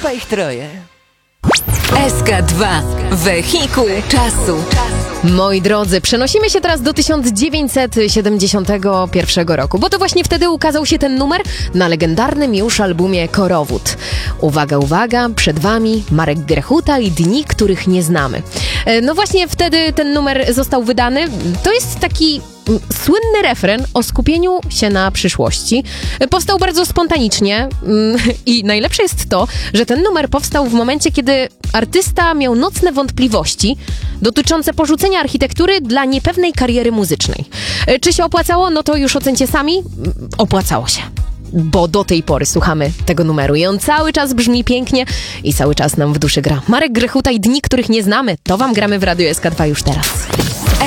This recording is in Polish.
chyba ich troje. SK2. Wehikuł czasu. Moi drodzy, przenosimy się teraz do 1971 roku, bo to właśnie wtedy ukazał się ten numer na legendarnym już albumie Korowód. Uwaga, uwaga, przed wami Marek Grechuta i Dni, których nie znamy. No właśnie wtedy ten numer został wydany. To jest taki słynny refren o skupieniu się na przyszłości. Powstał bardzo spontanicznie i najlepsze jest to, że ten numer powstał w momencie, kiedy artysta miał nocne wątpliwości dotyczące porzucenia architektury dla niepewnej kariery muzycznej. Czy się opłacało? No to już ocencie sami. Opłacało się. Bo do tej pory słuchamy tego numeru i on cały czas brzmi pięknie i cały czas nam w duszy gra. Marek Grechuta i Dni, których nie znamy, to wam gramy w Radiu SK2 już teraz.